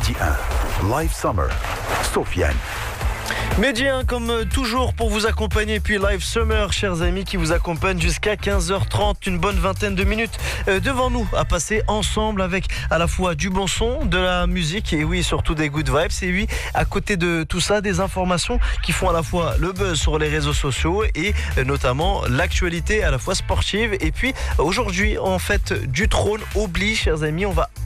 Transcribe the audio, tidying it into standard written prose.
Midi 1, Live Summer, Sofiane. Midi 1 comme toujours pour vous accompagner, puis Live Summer, chers amis, qui vous accompagne jusqu'à 15h30, une bonne vingtaine de minutes devant nous à passer ensemble avec à la fois du bon son, de la musique et oui, surtout des good vibes. Et oui, à côté de tout ça, des informations qui font à la fois le buzz sur les réseaux sociaux et notamment l'actualité à la fois sportive. Et puis aujourd'hui, en fait, du trône oblige, chers amis, on va